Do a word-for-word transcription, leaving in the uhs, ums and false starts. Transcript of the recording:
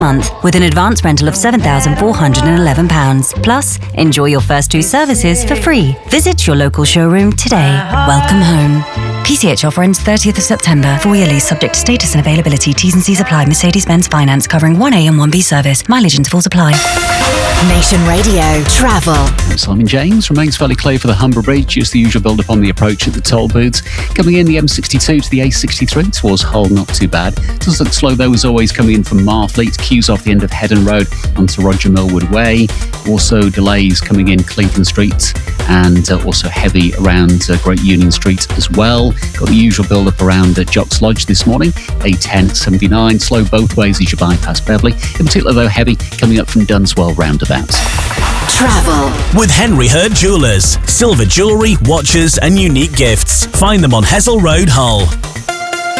month with an advance rental of seven thousand four hundred eleven pounds. Plus, enjoy your first two services for free. Visit your local showroom today. Welcome home. P C H offer ends thirtieth of September. Four-year lease subject to status and availability. T's and C's apply. Mercedes-Benz Finance covering one A and one B service. Mileage intervals apply. Nation Radio Travel. Simon James remains fairly clear for the Humber Bridge. Just the usual build-up on the approach at the toll booths. Coming in the M sixty-two to the A sixty-three towards Hull, not too bad. Does look slow though as always coming in from Marfleet. Queues off the end of Headon Road onto Roger Millwood Way. Also delays coming in Cleveland Street and uh, also heavy around uh, Great Union Street as well. Got the usual build-up around uh, Jocks Lodge this morning. A ten seventy-nine. Slow both ways as you bypass Beverley. In particular though heavy coming up from Dunswell roundabout. Travel with Henry Hurd Jewellers. Silver jewellery, watches and unique gifts. Find them on Hessel Road, Hull.